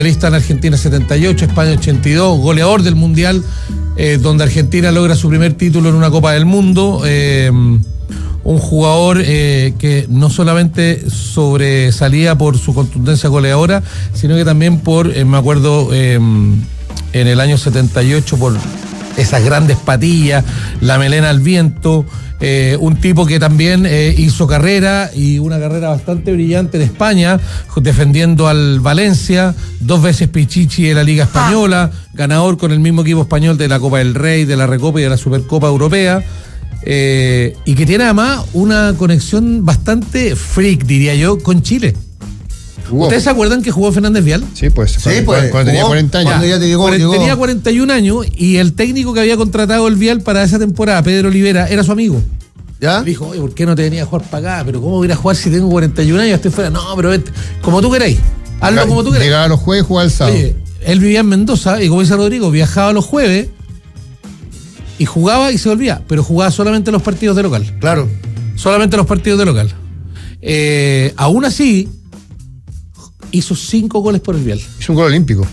Lista en Argentina 78, España 82, goleador del Mundial, donde Argentina logra su primer título en una Copa del Mundo. Un jugador que no solamente sobresalía por su contundencia goleadora, sino que también por, me acuerdo, en el año 78, por esas grandes patillas, la melena al viento. Un tipo que también hizo carrera, y una carrera bastante brillante en España, defendiendo al Valencia, 2 veces Pichichi de la Liga Española, ganador con el mismo equipo español de la Copa del Rey, de la Recopa y de la Supercopa Europea, y que tiene además una conexión bastante freak, diría yo, con Chile. ¿Ustedes se acuerdan que jugó Fernández Vial? Sí, pues. Cuando tenía 40 años. Cuando ya tenía 41 años, y el técnico que había contratado el Vial para esa temporada, Pedro Olivera, era su amigo. ¿Ya? Dijo, oye, ¿por qué no te venía a jugar para acá? Pero ¿cómo voy a ir a jugar si tengo 41 años? Estoy fuera. No, pero vete, como tú queráis. Hazlo como tú queráis. Llegaba los jueves y jugaba el sábado. Oye, él vivía en Mendoza, y como dice Rodrigo, viajaba los jueves y jugaba y se volvía, pero jugaba solamente los partidos de local. Claro. Solamente los partidos de local. Aún así, hizo 5 goles por el Vial. Hizo un gol olímpico.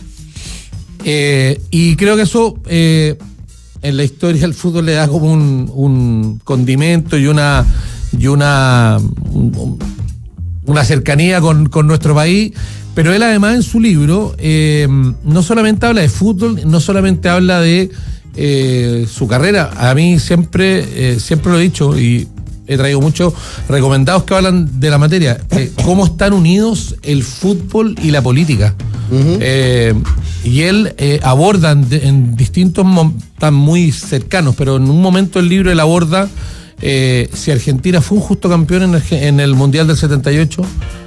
Y creo que eso en la historia del fútbol le da como un condimento y una cercanía con nuestro país. Pero él además en su libro no solamente habla de fútbol, no solamente habla de su carrera. A mí siempre lo he dicho, y he traído muchos recomendados que hablan de la materia, cómo están unidos el fútbol y la política. Y él aborda en distintos tan muy cercanos, pero en un momento del libro él aborda si Argentina fue un justo campeón en el Mundial del 78.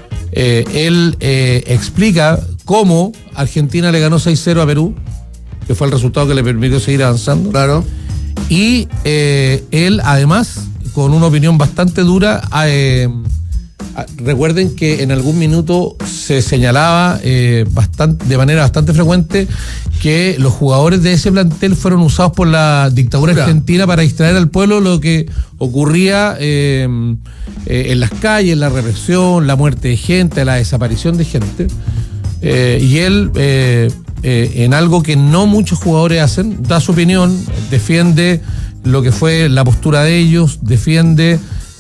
Él explica cómo Argentina le ganó 6-0 a Perú, que fue el resultado que le permitió seguir avanzando. Claro. Y él además, con una opinión bastante dura, recuerden que en algún minuto se señalaba de manera bastante frecuente que los jugadores de ese plantel fueron usados por la dictadura argentina para distraer al pueblo lo que ocurría en las calles, la represión, la muerte de gente, la desaparición de gente. Y él, en algo que no muchos jugadores hacen, da su opinión, defiende lo que fue la postura de ellos, defiende,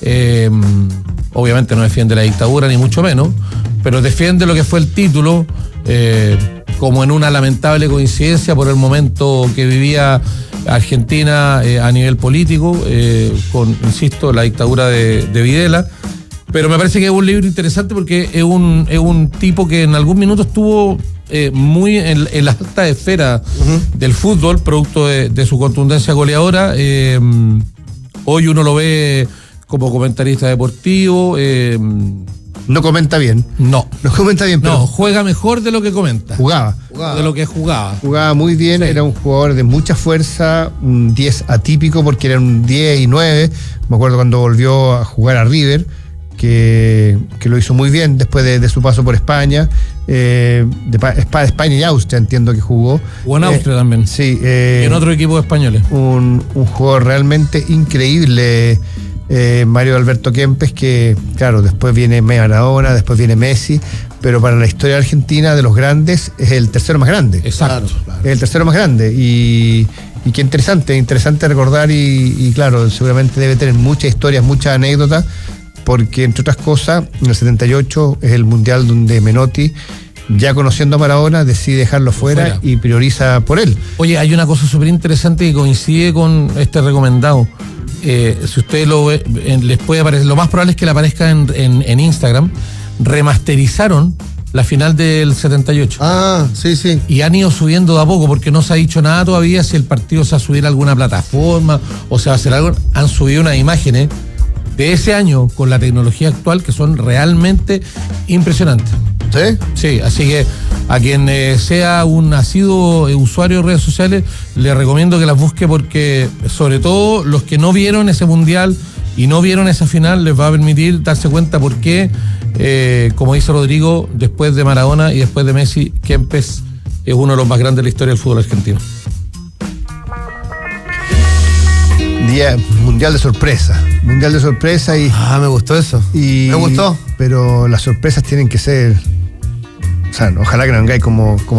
obviamente no defiende la dictadura ni mucho menos, pero defiende lo que fue el título, como en una lamentable coincidencia por el momento que vivía Argentina a nivel político, con, insisto, la dictadura de Videla. Pero me parece que es un libro interesante porque es un tipo que en algún minuto estuvo muy en la alta esfera del fútbol, producto de su contundencia goleadora. Hoy uno lo ve como comentarista deportivo. No comenta bien. No comenta bien, pero juega mejor de lo que comenta. Jugaba. De lo que jugaba. Jugaba muy bien, sí. Era un jugador de mucha fuerza, un 10 atípico porque era un 10 y 9. Me acuerdo cuando volvió a jugar a River, que lo hizo muy bien después de su paso por España, España y Austria, entiendo que jugó. O en Austria también. Sí. Y en otro equipo españoles. Un jugador realmente increíble, Mario Alberto Kempes, que claro, después viene Maradona, después viene Messi, pero para la historia argentina de los grandes es el tercero más grande. Exacto. Claro. Es el tercero más grande y qué interesante recordar y claro, seguramente debe tener muchas historias, muchas anécdotas, porque entre otras cosas, en el 78 es el mundial donde Menotti, ya conociendo a Maradona, decide dejarlo fuera y prioriza por él. Oye, hay una cosa súper interesante que coincide con este recomendado. Si ustedes lo ve, les puede aparecer, lo más probable es que le aparezca en Instagram. Remasterizaron la final del 78. Ah, sí. Y han ido subiendo de a poco, porque no se ha dicho nada todavía si el partido se va a subir a alguna plataforma o se va a hacer algo. Han subido unas imágenes de ese año con la tecnología actual que son realmente impresionantes. ¿Sí? Sí, así que a quien sea un asiduo usuario de redes sociales, le recomiendo que las busque, porque sobre todo los que no vieron ese mundial y no vieron esa final les va a permitir darse cuenta por qué, como dice Rodrigo, después de Maradona y después de Messi, Kempes es uno de los más grandes de la historia del fútbol argentino. Día mundial de sorpresa y me gustó eso. Me gustó, pero las sorpresas tienen que ser O sea, ojalá que no vengáis como